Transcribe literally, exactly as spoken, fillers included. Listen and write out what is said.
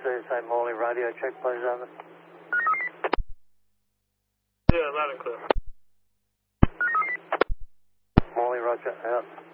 C S A Morley radio check, please, over. Yeah, loud and clear. Morley, roger, out.